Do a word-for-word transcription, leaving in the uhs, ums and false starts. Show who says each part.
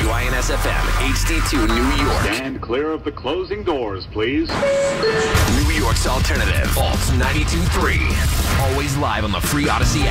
Speaker 1: Y N S F M, H D two, New York.
Speaker 2: Stand clear of the closing doors, please.
Speaker 1: New York's alternative, Alt ninety-two point three. Always live on the free Odyssey app.